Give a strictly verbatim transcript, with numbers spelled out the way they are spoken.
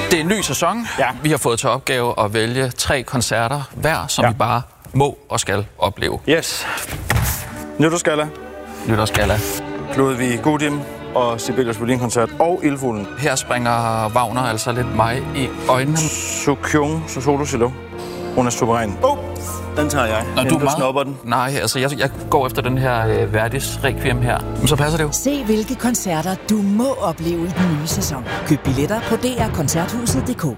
Det er en ny sæson. Ja. Vi har fået til opgave at vælge tre koncerter hver, som ja. vi bare må og skal opleve. Yes. Nytårsgalla. Nytårsgalla. Ludvig Gudim og Sibelius Violin-koncert og Ildfuglen. Her springer Wagner altså lidt mig i øjnene. Sukyung, Solo Cello. Hun er suveræn. Oh, den tager jeg. Nå, den, du er du meget... snupper den. Nej, altså jeg, jeg går efter den her øh, Verdis Requiem her. Men så passer det jo. Se hvilke koncerter du må opleve i den nye sæson. Køb billetter på d r koncerthuset punktum d k.